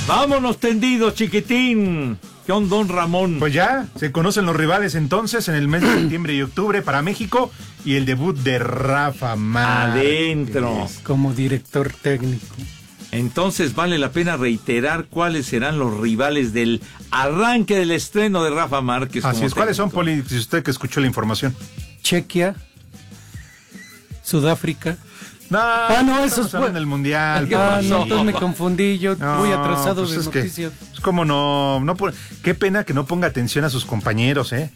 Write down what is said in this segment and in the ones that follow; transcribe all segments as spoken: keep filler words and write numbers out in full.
Vámonos tendidos, chiquitín. ¿Qué onda, don Ramón? Pues ya, se conocen los rivales entonces en el mes de septiembre y octubre para México y el debut de Rafa Márquez. Adentro. Como director técnico. Entonces vale la pena reiterar cuáles serán los rivales del arranque del estreno de Rafa Márquez. Así es, ¿cuáles son, Poli, si usted que escuchó la información? Chequia, Sudáfrica. No, ah, no, eso es en el Mundial. Ah, no, entonces me confundí, yo no, muy atrasado pues de es noticias. Que, es como no, no, qué pena que no ponga atención a sus compañeros, ¿eh?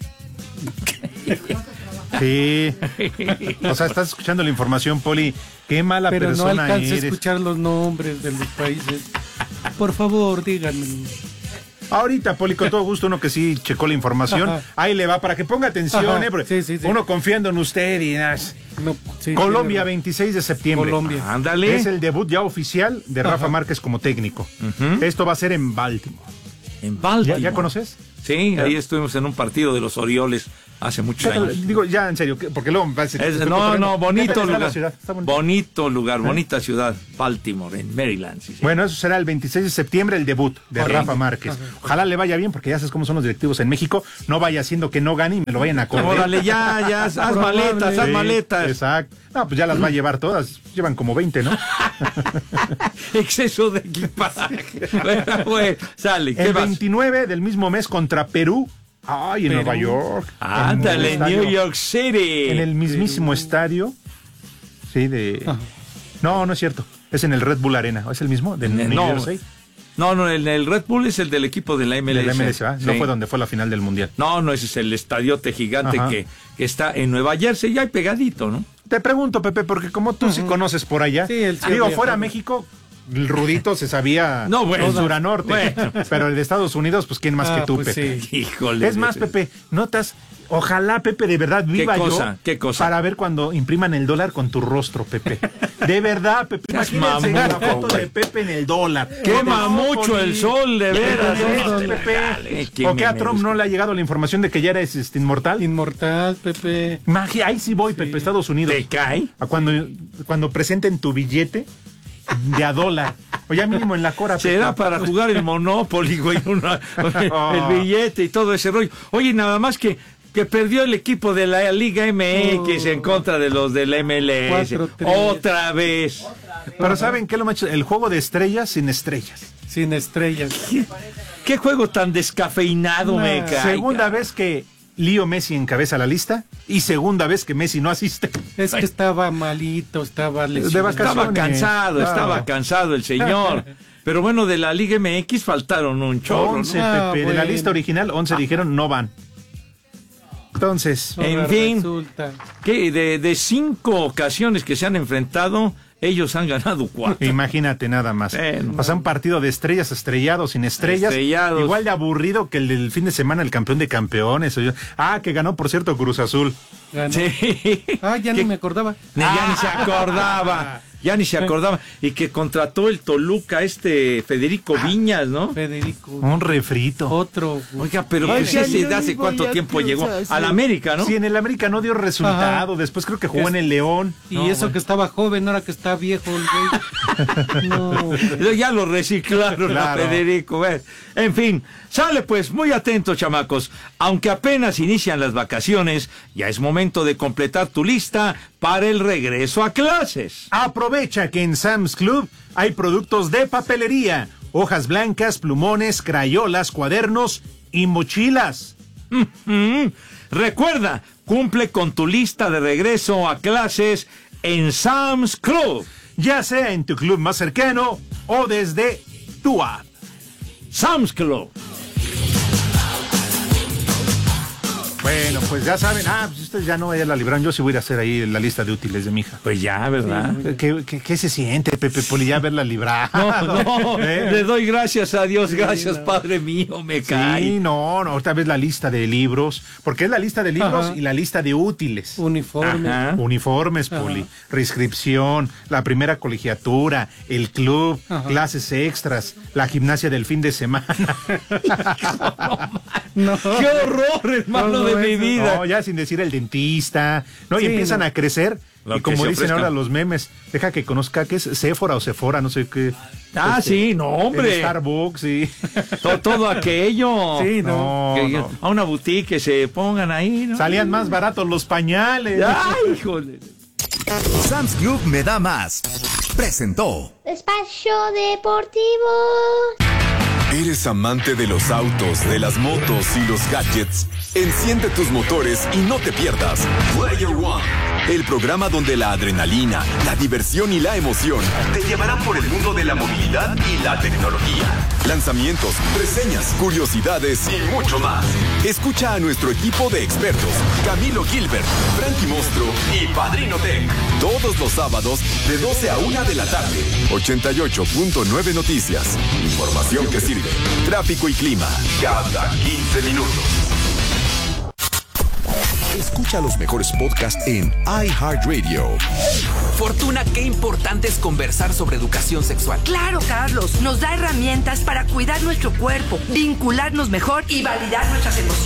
Sí. O sea, estás escuchando la información, Poli. Qué mala Pero persona eres. Pero no alcanzo a escuchar los nombres de los países. Por favor, díganmelo. Ahorita, Poli, con todo gusto, uno que sí checó la información, ajá, ahí le va, para que ponga atención, ajá, ¿eh? Porque sí, sí, sí. Uno confiando en usted y nada. No, sí, Colombia, sí, veintiséis de septiembre. Colombia. Ándale. Es el debut ya oficial de Rafa, ajá, Márquez como técnico. Uh-huh. Esto va a ser en Baltimore. ¿En Baltimore? ¿Ya, ya conoces? Sí, ¿Ya? Ahí estuvimos en un partido de los Orioles hace muchos Pero, años. Digo, ya en serio, porque luego me parece es, No, no, bonito lugar. Ciudad, bonito lugar, ¿eh? Bonita ciudad, Baltimore, en Maryland. Sí, sí. Bueno, eso será el veintiséis de septiembre, el debut de okay. Rafa Márquez. Ajá. Ojalá le vaya bien, porque ya sabes cómo son los directivos en México. No vaya haciendo que no gane y me lo vayan a correr. Órale, ya, ya, haz maletas, haz sí, maletas. Exacto. No, pues ya las va a llevar todas. Llevan como veinte, ¿no? Exceso de equipaje. Bueno, bueno, sale. ¿Qué el vas? veintinueve del mismo mes contra Perú. Ay, en Perú. Nueva York. Ándale, en New York City. En el mismísimo Perú. Estadio. Sí, de... Ajá. No, no es cierto. Es en el Red Bull Arena. ¿Es el mismo? De New no, Jersey. No, no, el, el Red Bull es el del equipo de la M L S. De la M L S, ¿verdad? Sí. No fue donde fue la final del Mundial. No, no, ese es el estadiote gigante que, que está en Nueva Jersey, ya hay pegadito, ¿no? Te pregunto, Pepe, porque como tú uh-huh. sí conoces por allá, sí, el, digo, fuera de México, el Rudito se sabía no, bueno, sur a norte, bueno. Pero el de Estados Unidos, pues quién más ah, que tú, pues Pepe. Sí. Híjole. Es más, Pepe, notas, ojalá, Pepe, de verdad viva ¿Qué cosa? yo ¿Qué cosa? Para ver cuando impriman el dólar con tu rostro, Pepe. De verdad, Pepe. Imagínense la foto de Pepe en el dólar. Quema mucho el sol, de veras. Pepe. ¿O que a Trump no le ha llegado la información de que ya eres este, inmortal? Inmortal, Pepe. Magia, ahí sí voy, sí. Pepe, Estados Unidos. ¿Te cae? A cuando, cuando presenten tu billete de a dólar. O ya mínimo en la cora. Será Pepe. Para jugar el Monopoly, güey, una, oh. el billete y todo ese rollo. Oye, nada más que que perdió el equipo de la Liga M X oh. en contra de los del M L S. Otra vez. Otra vez. Pero ¿saben qué lo macho? El juego de estrellas sin estrellas. Sin estrellas. ¿Qué, qué juego tan descafeinado, nah. me cae? Segunda vez que Leo Messi encabeza la lista y segunda vez que Messi no asiste. Es que estaba malito, estaba lesionado. Estaba cansado, claro. estaba cansado el señor. Pero bueno, de la Liga M X faltaron un chorro. once, ¿no? Pepe. Ah, bueno. De la lista original, once ah. dijeron no van. Entonces, no, en fin, que de, de cinco ocasiones que se han enfrentado, ellos han ganado cuatro. Imagínate nada más. Bueno, o sea, un partido de estrellas, estrellados, sin estrellas. Estrellados. Igual de aburrido que el del fin de semana, el campeón de campeones. Ah, que ganó, por cierto, Cruz Azul. Ganó. Sí. Ah, ya ni me acordaba. Ya ah. ni se acordaba. Ya ni se acordaba. Y que contrató el Toluca este Federico ah, Viñas, ¿no? Federico. Un refrito. Otro. Oiga, pero pues ya ese de hace cuánto tiempo llegó al América, ¿no? Sí, en el América no dio resultado. Ajá. Después creo que jugó es... en el León. Y no, eso bueno. que estaba joven, ahora que está viejo el güey. No. Ya lo reciclaron claro. a Federico. En fin, sale pues, muy atentos, chamacos. Aunque apenas inician las vacaciones, ya es momento de completar tu lista para el regreso a clases. Aprovecha que en Sam's Club hay productos de papelería, hojas blancas, plumones, crayolas, cuadernos y mochilas. Mm-hmm. Recuerda, cumple con tu lista de regreso a clases en Sam's Club, ya sea en tu club más cercano o desde tu app. Sam's Club. Bueno, pues ya saben, ah, pues ustedes ya no ya la libraron, yo sí voy a ir a hacer ahí la lista de útiles de mi hija. Pues ya, ¿verdad? Sí, ¿Qué, qué, ¿Qué se siente, Pepe Poli, ya verla librada? No, no, ¿eh? Le doy gracias a Dios, gracias, sí, no. Padre mío, me cae. Sí, no, no, otra vez la lista de libros, porque es la lista de libros Ajá. y la lista de útiles. Uniformes. Ajá. Uniformes, Poli, Ajá. prescripción, la primera colegiatura, el club, Ajá. clases extras, la gimnasia del fin de semana. no, no. ¡Qué horror, hermano! No, no, de mi vida. No, ya sin decir el dentista, ¿no? Sí, y empiezan no. a crecer. Lo y como dicen ahora los memes, deja que conozca que es Sephora o Sephora, no sé qué. Ah, este, sí, no, hombre. Starbucks, sí. Todo, todo aquello. Sí, no, que, no. A una boutique que se pongan ahí, ¿no? Salían más baratos los pañales. Ay, híjole. Sam's Club me da más. Presentó Espacio Deportivo. ¿Eres amante de los autos, de las motos y los gadgets? Enciende tus motores y no te pierdas Player One, el programa donde la adrenalina, la diversión y la emoción te llevarán por el mundo de la movilidad y la tecnología. Lanzamientos, reseñas, curiosidades y mucho más. Escucha a nuestro equipo de expertos, Camilo Gilbert, Frankie Monstruo y Padrino Tech, todos los sábados de doce a una de la tarde. ochenta y ocho punto nueve Noticias. Información que sirve. Tráfico y clima cada quince minutos. Escucha los mejores podcasts en iHeartRadio. Fortuna, qué importante es conversar sobre educación sexual. Claro, Carlos, nos da herramientas para cuidar nuestro cuerpo, vincularnos mejor y validar nuestras emociones.